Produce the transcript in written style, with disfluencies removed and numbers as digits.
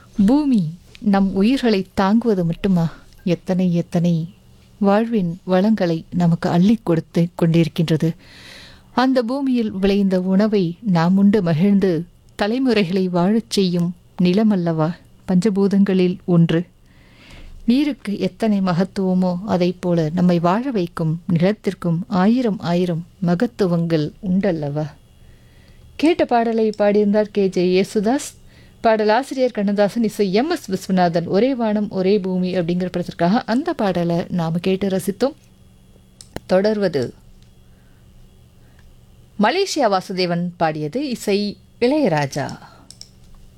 பூமி நம் உயிர்களை தாங்குவது மட்டுமா, எத்தனை எத்தனை வாழ்வின் வளங்களை நமக்கு அள்ளி கொடுத்து கொண்டிருக்கின்றது. அந்த பூமியில் விளைந்த உணவை நாம் உண்டு மகிழ்ந்து தலைமுறைகளை வாழச் செய்யும் நிலமல்லவா பஞ்சபூதங்களில் ஒன்று. நீருக்கு எத்தனை மகத்துவமோ அதைப் போல நம்மை வாழ வைக்கும் நிலத்திற்கும் ஆயிரம் ஆயிரம் மகத்துவங்கள் உண்டல்லவா. கேட்ட பாடலை பாடியிருந்தார் கே.ஜே. யேசுதாஸ். பாடலாசிரியர் கண்ணதாசன், இசை எம்.எஸ். விஸ்வநாதன். ஒரே வானம் ஒரே பூமி அப்படிங்கிற படத்திற்காக அந்த பாடலை நாம் கேட்டு ரசித்தோம். தொடர்வது மலேசியா வாசுதேவன் பாடியது, இசை இளையராஜா.